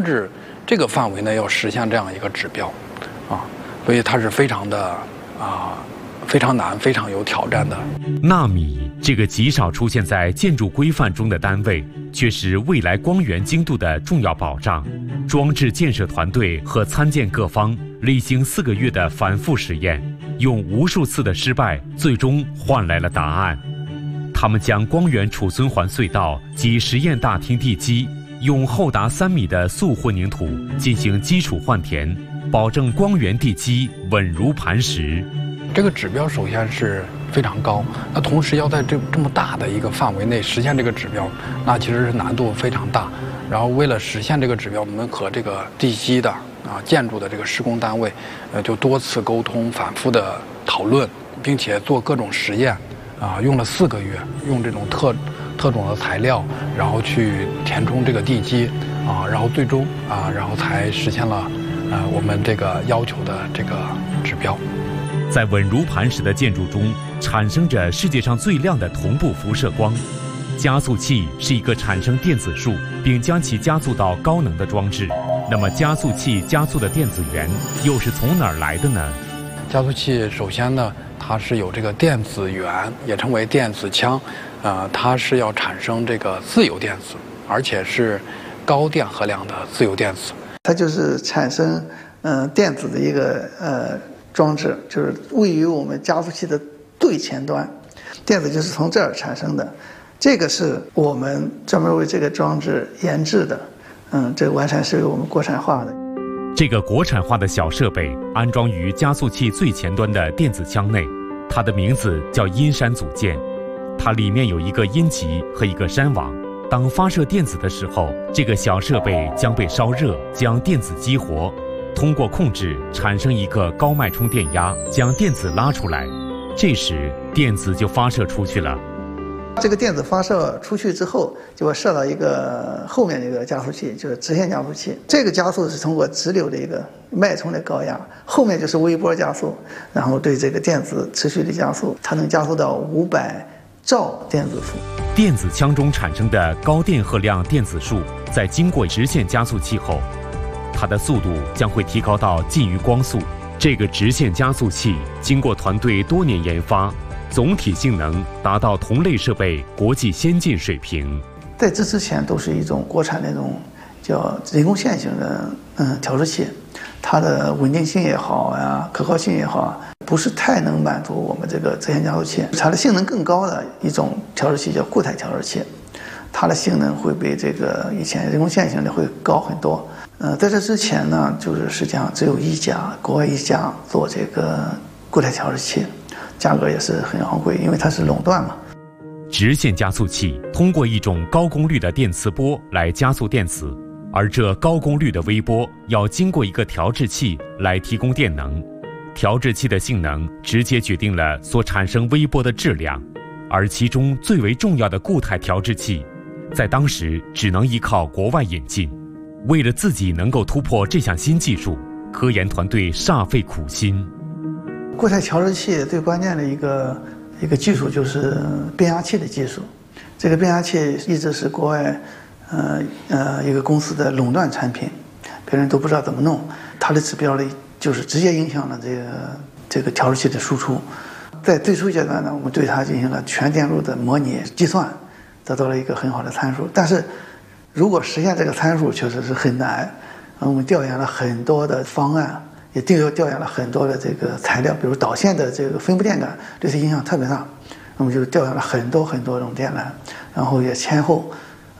制这个范围内要实现这样一个指标，所以它是非常的非常难、非常有挑战的。 纳米这个极少出现在建筑规范中的单位，却是未来光源精度的重要保障。装置建设团队和参建各方历经4个月的反复实验，用无数次的失败，最终换来了答案。他们将光源储存环隧道及实验大厅地基用厚达3米的素混凝土进行基础换填，保证光源地基稳如磐石。 这个指标首先是非常高，那同时要在这么大的一个范围内实现这个指标，那其实是难度非常大。然后为了实现这个指标，我们和这个地基的建筑的这个施工单位，就多次沟通、反复的讨论，并且做各种实验，用了4个月，用这种特种的材料，然后去填充这个地基，然后最终然后才实现了我们这个要求的这个指标。 在稳如磐石的建筑中，产生着世界上最亮的同步辐射光。加速器是一个产生电子束并将其加速到高能的装置。那么，加速器加速的电子源又是从哪儿来的呢？ 加速器首先呢，它是有这个电子源，也称为电子腔，它是要产生这个自由电子，而且是高电荷量的自由电子。 它就是产生电子的一个装置，就是位于我们加速器的最前端，电子就是从这儿产生的。这个是我们专门为这个装置研制的，这个完全是由我们国产化的。 这个国产化的小设备安装于加速器最前端的电子腔内，它的名字叫阴栅组件。它里面有一个阴极和一个栅网。当发射电子的时候，这个小设备将被烧热，将电子激活。通过控制产生一个高脉冲电压，将电子拉出来，这时电子就发射出去了。 这个电子发射出去之后，就会射到一个后面的一个加速器，就是直线加速器。这个加速是通过直流的一个脉冲的高压，后面就是微波加速，然后对这个电子持续的加速，它能加速到500兆电子束。 电子腔中产生的高电荷量电子束，在经过直线加速器后，它的速度将会提高到近于光速。这个直线加速器经过团队多年研发，总体性能达到同类设备国际先进水平。 在这之前都是一种国产那种叫人工线型的调制器，它的稳定性也好呀，可靠性也好，不是太能满足我们这个直线加速器。它的性能更高的一种调制器叫固态调制器，它的性能会比这个以前人工线型的会高很多。在这之前呢，就是实际上只有一家，国外一家做这个固态调制器，价格也是很昂贵，因为它是垄断嘛。 直线加速器通过一种高功率的电磁波来加速电子，而这高功率的微波要经过一个调制器来提供电能。调制器的性能直接决定了所产生微波的质量，而其中最为重要的固态调制器，在当时只能依靠国外引进。为了自己能够突破这项新技术，科研团队煞费苦心。 固态调制器最关键的一个技术就是变压器的技术。这个变压器一直是国外一个公司的垄断产品，别人都不知道怎么弄。它的指标呢，就是直接影响了这个调制器的输出。在最初阶段呢，我们对它进行了全电路的模拟计算，得到了一个很好的参数。但是如果实现这个参数确实是很难，我们调研了很多的方案，也调研了很多的这个材料，比如导线的这个分布电感，对它影响特别大。那么就调研了很多种电缆，然后也前后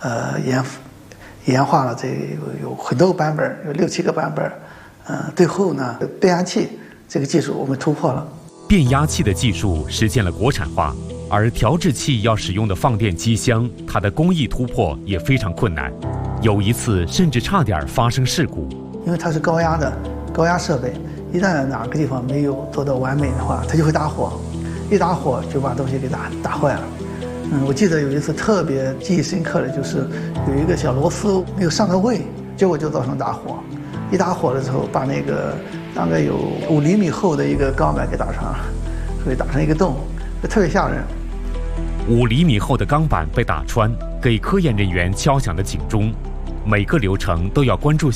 研化了这有很多个版本，有6、7个版本。最后呢，变压器这个技术我们突破了。 变压器的技术实现了国产化，而调制器要使用的放电机箱，它的工艺突破也非常困难，有一次甚至差点发生事故。 因为它是高压设备，一旦哪个地方没有做到完美的话，它就会打火，一打火就把东西给打坏了。我记得有一次特别记忆深刻的就是有一个小螺丝没有上到位，结果就造成打火。一打火的时候，把那个大概有5厘米厚的一个钢板给打穿了，所以打成一个洞，就特别吓人。 5厘米厚的钢板被打穿，给科研人员敲响了警钟。每个流程都要关注